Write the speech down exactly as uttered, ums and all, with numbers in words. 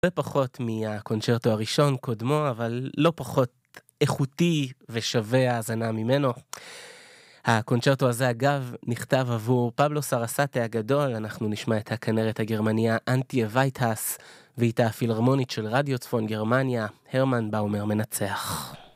ופחות מהקונצ'רטו הראשון קודמו, אבל לא פחות איכותי ושווה האזנה ממנו. הקונצ'רטו הזה אגב נכתב עבור פבלו סרסטה הגדול. אנחנו נשמע את הכנרת הגרמניה אנטיה וייטהאס ואיתה הפילהרמונית של רדיו צפון גרמניה, הרמן באומר מנצח.